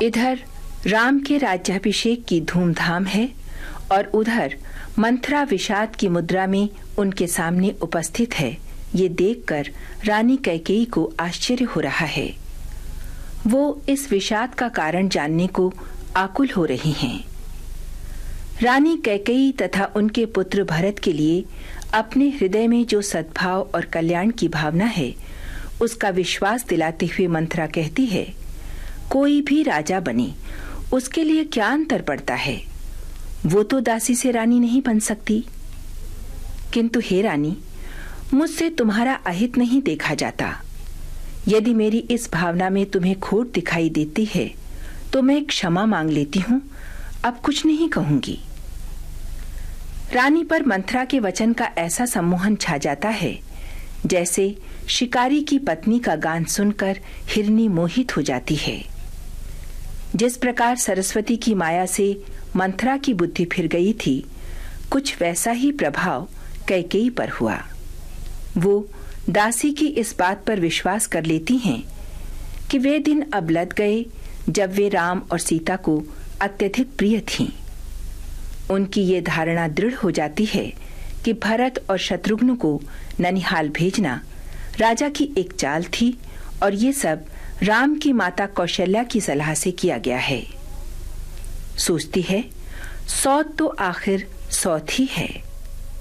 इधर राम के राज्याभिषेक की धूमधाम है और उधर मंथरा विषाद की मुद्रा में उनके सामने उपस्थित है। ये देखकर रानी कैकेयी को आश्चर्य हो रहा है। वो इस विषाद का कारण जानने को आकुल हो रही हैं। रानी कैकेयी तथा उनके पुत्र भरत के लिए अपने हृदय में जो सद्भाव और कल्याण की भावना है, उसका विश्वास दिलाते हुए मंथरा कहती है, कोई भी राजा बने, उसके लिए क्या अंतर पड़ता है? वो तो दासी से रानी नहीं बन सकती। किंतु हे रानी, मुझसे तुम्हारा अहित नहीं देखा जाता। यदि मेरी इस भावना में तुम्हें खोट दिखाई देती है तो मैं क्षमा मांग लेती हूँ, अब कुछ नहीं कहूंगी। रानी पर मंथरा के वचन का ऐसा सम्मोहन छा जाता है जैसे शिकारी की पत्नी का गान सुनकर हिरनी मोहित हो जाती है। जिस प्रकार सरस्वती की माया से मंथरा की बुद्धि फिर गई थी, कुछ वैसा ही प्रभाव कैकेयी पर हुआ। वो दासी की इस बात पर विश्वास कर लेती हैं कि वे दिन अब लद गए जब वे राम और सीता को अत्यधिक प्रिय थीं। उनकी ये धारणा दृढ़ हो जाती है कि भरत और शत्रुघ्न को ननिहाल भेजना राजा की एक चाल थी और ये सब राम की माता कौशल्या की सलाह से किया गया है। सोचती है, सौत तो आखिर सौत ही है।